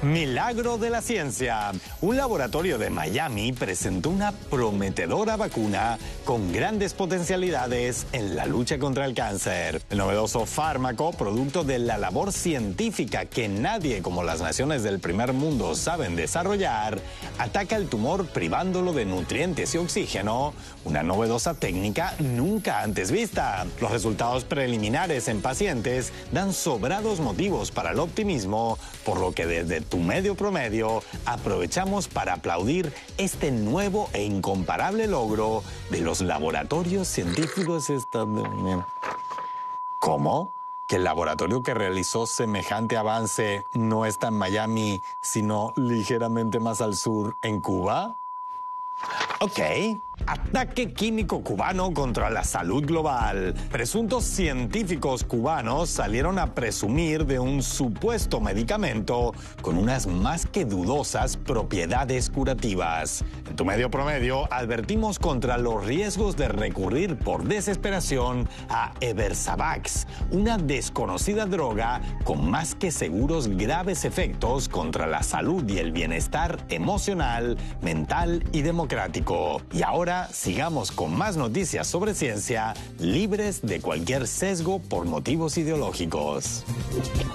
Milagro de la ciencia. Un laboratorio de Miami presentó una prometedora vacuna con grandes potencialidades en la lucha contra el cáncer. El novedoso fármaco, producto de la labor científica que nadie como las naciones del primer mundo saben desarrollar, ataca el tumor privándolo de nutrientes y oxígeno, una novedosa técnica nunca antes vista. Los resultados preliminares en pacientes dan sobrados motivos para el optimismo, por lo que desde Tu Medio Promedio aprovechamos para aplaudir este nuevo e incomparable logro de los laboratorios científicos estadounidenses. ¿Cómo? ¿Que el laboratorio que realizó semejante avance no está en Miami, sino ligeramente más al sur, en Cuba? Ok. Ataque químico cubano contra la salud global. Presuntos científicos cubanos salieron a presumir de un supuesto medicamento con unas más que dudosas propiedades curativas. En Tu Medio Promedio advertimos contra los riesgos de recurrir por desesperación a Eversavax, una desconocida droga con más que seguros graves efectos contra la salud y el bienestar emocional, mental y democrático. Y ahora sigamos con más noticias sobre ciencia, libres de cualquier sesgo por motivos ideológicos.